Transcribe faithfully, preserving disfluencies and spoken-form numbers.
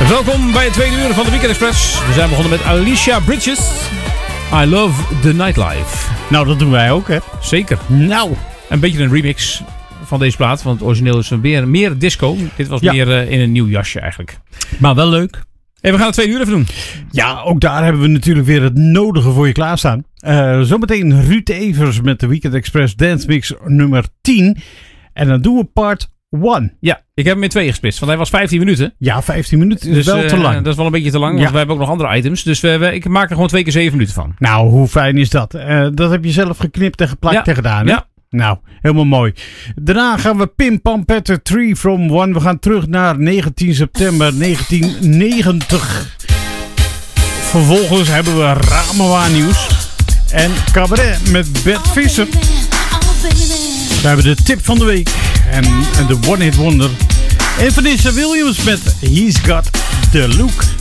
Welkom bij het tweede uur van de Weekend Express. We zijn begonnen met Alicia Bridges. I Love the Nightlife. Nou, dat doen wij ook, hè? Zeker. Nou. Een beetje een remix van deze plaat. Want het origineel is meer, meer disco. Dit was ja. meer uh, in een nieuw jasje eigenlijk. Maar wel leuk. En we gaan het tweede uur even doen. Ja, ook daar hebben we natuurlijk weer het nodige voor je klaarstaan. Uh, zometeen Ruud Evers met de Weekend Express Dance Mix nummer tien. En dan doen we part one. Ja, ik heb hem in twee gesplitst, want hij was vijftien minuten. Ja, vijftien minuten is dus, wel uh, te lang. Dat is wel een beetje te lang, want ja. we hebben ook nog andere items. Dus we, we, ik maak er gewoon twee keer zeven minuten van. Nou, hoe fijn is dat? Uh, dat heb je zelf geknipt en geplakt ja. en gedaan, hè? Ja. Nou, helemaal mooi. Daarna gaan we Pim Pam Petter three from one. We gaan terug naar negentien september negentien negentig. Vervolgens hebben we Ramawa nieuws. En cabaret met Bert Visser. We hebben de tip van de week. En, en de One Hit Wonder. En Vanessa Williams met He's Got the Look.